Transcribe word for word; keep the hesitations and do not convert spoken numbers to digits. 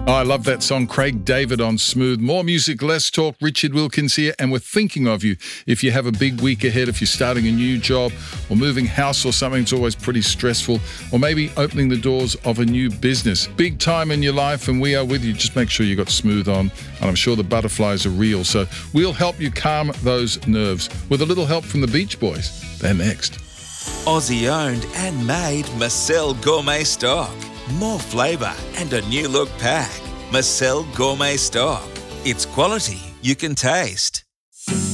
Oh, I love that song, Craig David on Smooth. More music, less talk. Richard Wilkins here, and we're thinking of you. If you have a big week ahead, if you're starting a new job or moving house or something, it's always pretty stressful, or maybe opening the doors of a new business. Big time in your life, and we are with you. Just make sure you got Smooth on, and I'm sure the butterflies are real. So we'll help you calm those nerves with a little help from the Beach Boys. They're next. Aussie owned and made Marcel Gourmet Stock. More flavour and a new look pack. Marcel Gourmet Stock. It's quality you can taste.